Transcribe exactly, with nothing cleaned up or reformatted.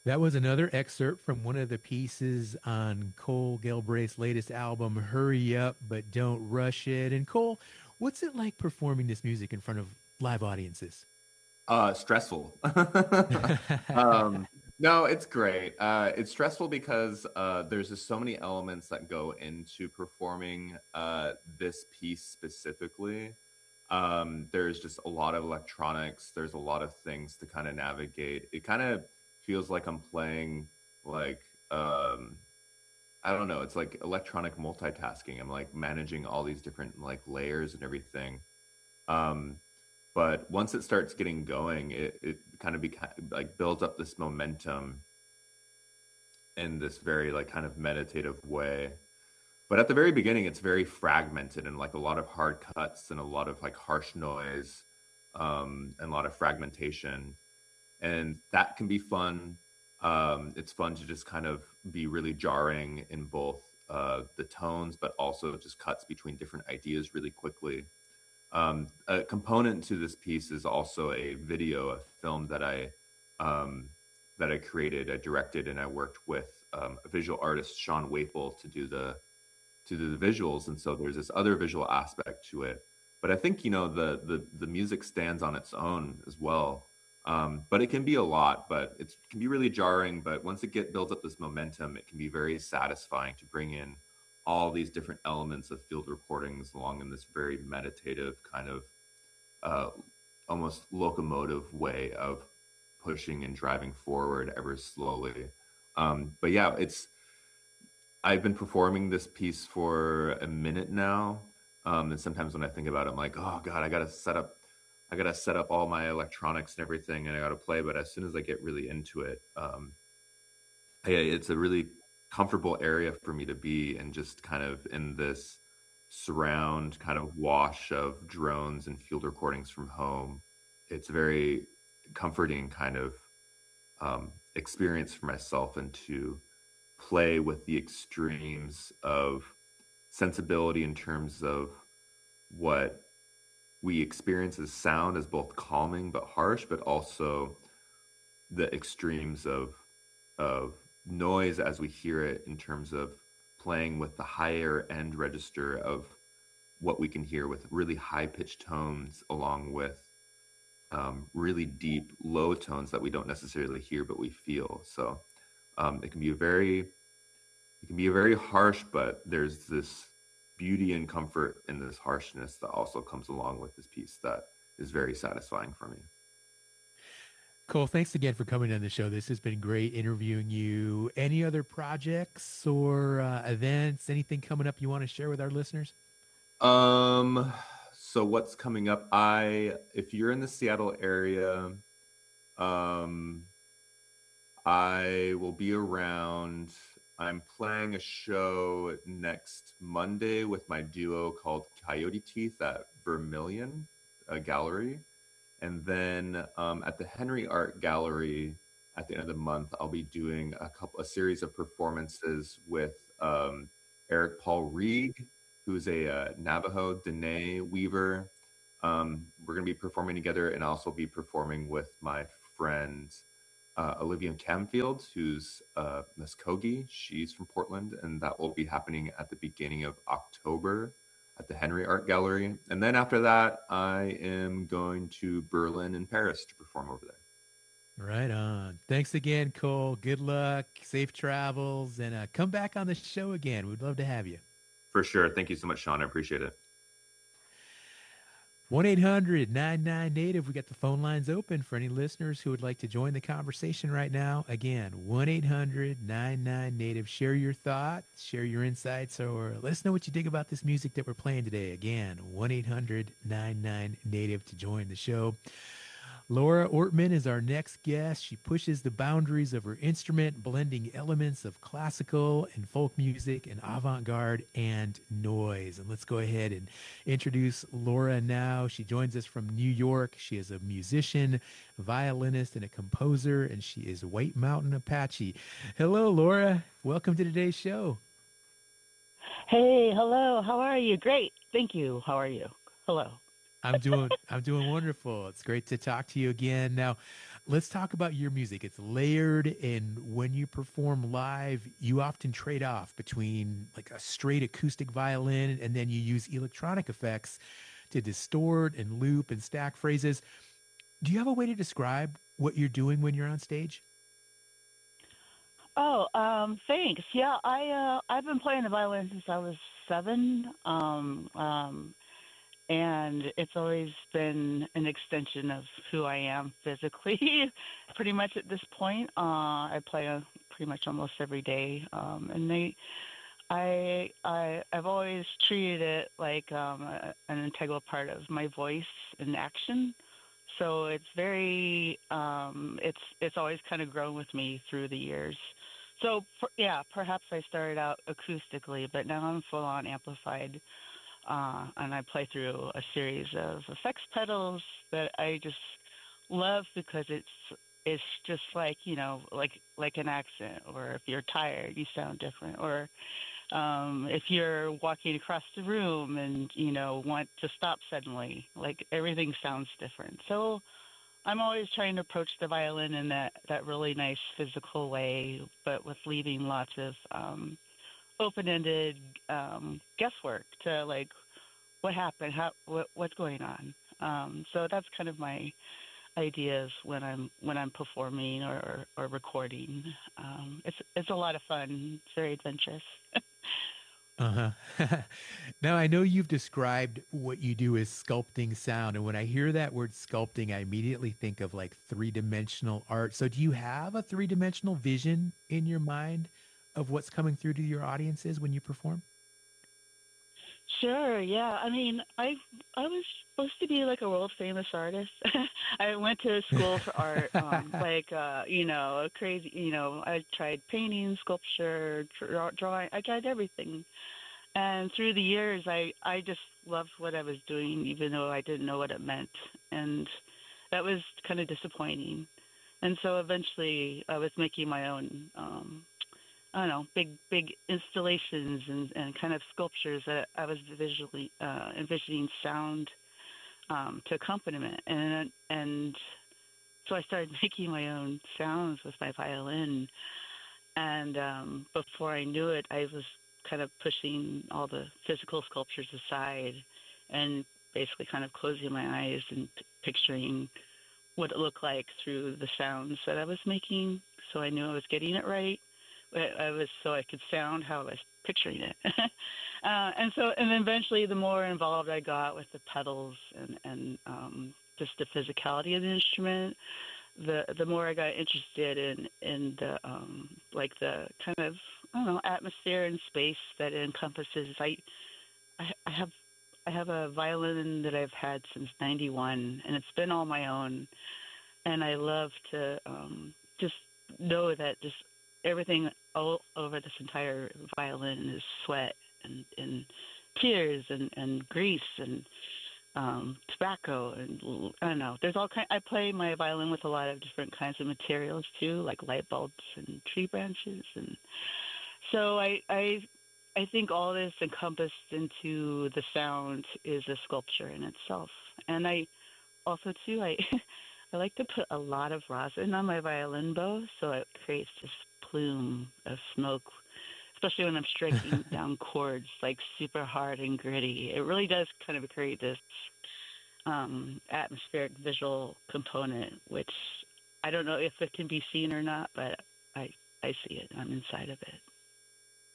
That was another excerpt from one of the pieces on Cole Galbraith's latest album, Hurry Up But Don't Rush It. And Cole, what's it like performing this music in front of live audiences? Uh, stressful. Um, no, it's great. Uh, it's stressful because uh, there's just so many elements that go into performing uh, this piece specifically. Um, there's just a lot of electronics. There's a lot of things to kind of navigate. It kind of feels like I'm playing like um, I don't know. It's like electronic multitasking. I'm like managing all these different like layers and everything. Um, but once it starts getting going, it, it kind of be like builds up this momentum in this very like kind of meditative way. But at the very beginning, it's very fragmented and like a lot of hard cuts and a lot of like harsh noise, um, and a lot of fragmentation. And that can be fun. Um, it's fun to just kind of be really jarring in both uh, the tones, but also just cuts between different ideas really quickly. Um, a component to this piece is also a video, a film that I um, that I created, I directed, and I worked with um, a visual artist, Sean Waple, to do the to do the visuals. And so there's this other visual aspect to it. But I think you know the the the music stands on its own as well. Um, but it can be a lot, but it's, it can be really jarring. But once it get builds up this momentum, it can be very satisfying to bring in all these different elements of field recordings along in this very meditative kind of uh, almost locomotive way of pushing and driving forward ever slowly. Um, but yeah, it's I've been performing this piece for a minute now. Um, and sometimes when I think about it, I'm like, oh God, I gotta set up I gotta set up all my electronics and everything and I gotta play. But as soon as I get really into it, um, yeah, it's a really comfortable area for me to be and just kind of in this surround kind of wash of drones and field recordings from home. It's a very comforting kind of um, experience for myself and to play with the extremes of sensibility in terms of what we experience as sound as both calming but harsh, but also the extremes of of noise as we hear it in terms of playing with the higher end register of what we can hear with really high pitched tones along with um, really deep low tones that we don't necessarily hear but we feel. So um, it can be a very it can be a very harsh, but there's this beauty and comfort in this harshness that also comes along with this piece that is very satisfying for me. Cole, thanks again for coming on the show. This has been great interviewing you. Any other projects or uh, events, anything coming up you want to share with our listeners? Um, so what's coming up? I If you're in the Seattle area, um, I will be around. I'm playing a show next Monday with my duo called Coyote Teeth at Vermilion uh, Gallery. And then um, at the Henry Art Gallery at the end of the month, I'll be doing a couple, a series of performances with um, Eric Paul Reed, who's a uh, Navajo Dene weaver. Um, we're going to be performing together, and I'll also be performing with my friend uh, Olivia Camfield, who's uh, Muskogee. She's from Portland, and that will be happening at the beginning of October at the Henry Art Gallery. And then after that, I am going to Berlin and Paris to perform over there. Right on. Thanks again, Cole. Good luck, safe travels, and uh, come back on the show again. We'd love to have you. For sure. Thank you so much, Sean. I appreciate it. one eight hundred nine nine Native. We got the phone lines open for any listeners who would like to join the conversation right now. Again, one eight hundred nine nine Native. Share your thoughts, share your insights, or let us know what you think about this music that we're playing today. Again, one eight hundred nine nine Native to join the show. Laura Ortman is our next guest. She pushes the boundaries of her instrument, blending elements of classical and folk music and avant garde and noise. And let's go ahead and introduce Laura now. She joins us from New York. She is a musician, a violinist, and a composer, and she is White Mountain Apache. Hello, Laura. Welcome to today's show. Hey, hello. How are you? Great. Thank you. How are you? Hello. I'm doing I'm doing wonderful. It's great to talk to you again. Now, Let's talk about your music. It's layered, and when you perform live, you often trade off between like a straight acoustic violin, and then you use electronic effects to distort and loop and stack phrases. Do you have a way to describe what you're doing when you're on stage? Oh, um, thanks. Yeah, I uh, I've been playing the violin since I was seven, um, um, and it's always been an extension of who I am physically. Pretty much at this point, uh, I play uh, pretty much almost every day, um, and they, I, I, I've always treated it like um, a, an integral part of my voice and action. So it's very, um, it's it's always kind of grown with me through the years. So per, yeah, perhaps I started out acoustically, but now I'm full on amplified, uh, and I play through a series of effects pedals that I just love because it's it's just like you know like like an accent, or if you're tired, you sound different, or um, if you're walking across the room and you know want to stop suddenly, like everything sounds different. So I'm always trying to approach the violin in that that really nice physical way, but with leaving lots of um, open-ended um, guesswork to like what happened, how what, what's going on. Um, so that's kind of my ideas when I'm when I'm performing or, or, or recording. Um, it's it's a lot of fun. It's very adventurous. Uh huh. Now, I know you've described what you do as sculpting sound. And when I hear that word sculpting, I immediately think of like three dimensional art. So, do you have a three dimensional vision in your mind of what's coming through to your audiences when you perform? Sure, yeah. I mean, I I was supposed to be like a world famous artist. I went to school for art, um, like uh, you know, a crazy. You know, I tried painting, sculpture, draw, drawing. I tried everything, and through the years, I I just loved what I was doing, even though I didn't know what it meant, and that was kind of disappointing. And so eventually, I was making my own. Um, I don't know, big big installations and, and kind of sculptures that I was visually uh, envisioning sound um, to accompaniment, and and so I started making my own sounds with my violin, and um, before I knew it, I was kind of pushing all the physical sculptures aside, and basically kind of closing my eyes and p- picturing what it looked like through the sounds that I was making. So I knew I was getting it right. I I was so I could sound how I was picturing it. uh, and so, and then eventually, the more involved I got with the pedals and and um, just the physicality of the instrument, the the more I got interested in in the um, like the kind of I don't know atmosphere and space that it encompasses. I I, I have I have a violin that I've had since ninety-one, and it's been all my own. And I love to um, just know that just everything all over this entire violin is sweat and, and tears and, and grease and um, tobacco and I don't know. There's all kind. I play my violin with a lot of different kinds of materials too, like light bulbs and tree branches, and so I I I think all this encompassed into the sound is a sculpture in itself, and I also too I I like to put a lot of rosin on my violin bow so it creates this plume of smoke, especially when I'm striking down chords like super hard and gritty. It really does kind of create this um, atmospheric visual component, which I don't know if it can be seen or not, but I I see it. I'm inside of it.